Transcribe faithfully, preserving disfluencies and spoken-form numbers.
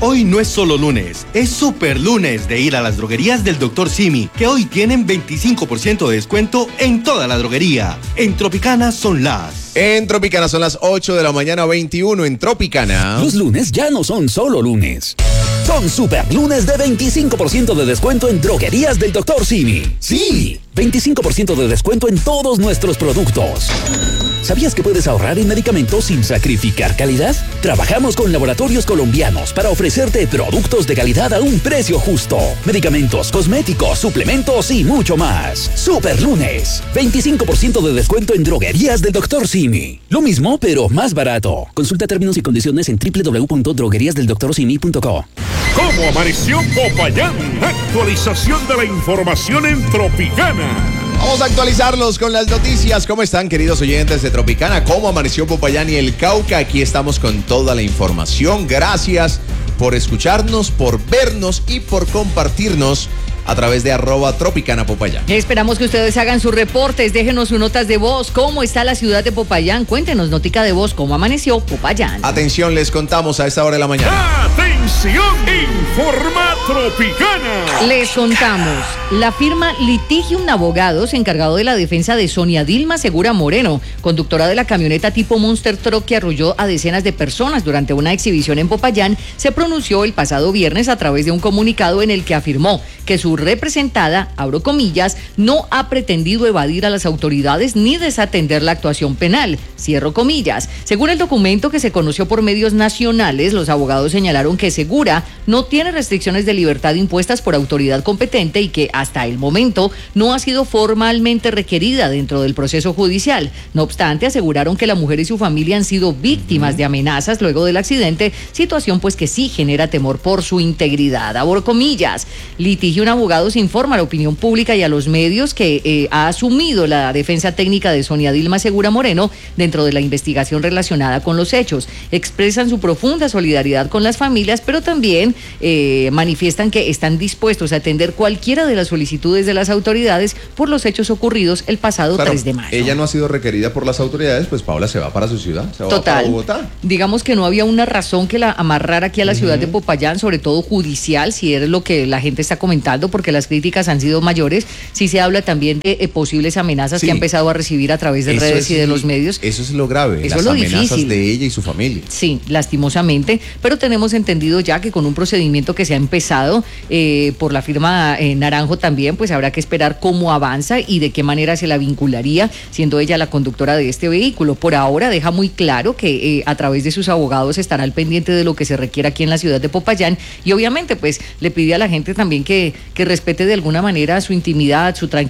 Hoy no es solo lunes, es super lunes de ir a las droguerías del doctor Simi, que hoy tienen veinticinco por ciento de descuento en toda la droguería. En Tropicana son las... En Tropicana son las ocho de la mañana, veintiuno en Tropicana. Los lunes ya no son solo lunes. Son super lunes de veinticinco por ciento de descuento en droguerías del doctor Simi. Sí, veinticinco por ciento de descuento en todos nuestros productos. ¿Sabías que puedes ahorrar en medicamentos sin sacrificar calidad? Trabajamos con laboratorios colombianos para ofrecerte productos de calidad a un precio justo. Medicamentos, cosméticos, suplementos y mucho más. Super lunes, veinticinco por ciento de descuento en droguerías del doctor Simi. Lo mismo, pero más barato. Consulta términos y condiciones en doble u doble u doble u punto droguerías del doctor simi punto co. ¿Cómo amaneció Popayán? Actualización de la información en Tropicana. Vamos a actualizarlos con las noticias. ¿Cómo están, queridos oyentes de Tropicana? ¿Cómo amaneció Popayán y el Cauca? Aquí estamos con toda la información. Gracias por escucharnos, por vernos y por compartirnos a través de arroba Tropicana Popayán. Esperamos que ustedes hagan sus reportes, déjenos sus notas de voz. ¿Cómo está la ciudad de Popayán? Cuéntenos, notica de voz, ¿cómo amaneció Popayán? Atención, les contamos a esta hora de la mañana. ¡Atención! Informa Tropicana. Les contamos. La firma Litigium Abogados, encargado de la defensa de Sonia Dilma Segura Moreno, conductora de la camioneta tipo Monster Truck que arrolló a decenas de personas durante una exhibición en Popayán, se pronunció el pasado viernes a través de un comunicado en el que afirmó que su representada, abro comillas, no ha pretendido evadir a las autoridades ni desatender la actuación penal, cierro comillas. Según el documento que se conoció por medios nacionales, los abogados señalaron que Segura no tiene restricciones de libertad impuestas por autoridad competente y que hasta el momento no ha sido formalmente requerida dentro del proceso judicial. No obstante, aseguraron que la mujer y su familia han sido víctimas de amenazas luego del accidente, situación pues que sí genera temor por su integridad. Abro comillas, Litigio Abogados informa a la opinión pública y a los medios que eh, ha asumido la defensa técnica de Sonia Dilma Segura Moreno dentro de la investigación relacionada con los hechos. Expresan su profunda solidaridad con las familias, pero también eh, manifiestan que están dispuestos a atender cualquiera de las solicitudes de las autoridades por los hechos ocurridos el pasado claro, tres de mayo. Ella no ha sido requerida por las autoridades, pues Paola se va para su ciudad, se va Total. para Bogotá. Digamos que no había una razón que la amarrara aquí a la uh-huh. ciudad de Popayán, sobre todo judicial, si es lo que la gente está comentando, porque las críticas han sido mayores. Sí se habla también de eh, posibles amenazas sí. que ha empezado a recibir a través de eso redes es, y de los medios. Eso es lo grave, eso las es lo amenazas difícil. de ella y su familia. Sí, lastimosamente, pero tenemos entendido ya que con un procedimiento que se ha empezado eh, por la firma eh, Naranjo también, pues habrá que esperar cómo avanza y de qué manera se la vincularía, siendo ella la conductora de este vehículo. Por ahora deja muy claro que eh, a través de sus abogados estará al pendiente de lo que se requiera aquí en la ciudad de Popayán y obviamente pues le pide a la gente también que, que respete de alguna manera su intimidad, su tranquilidad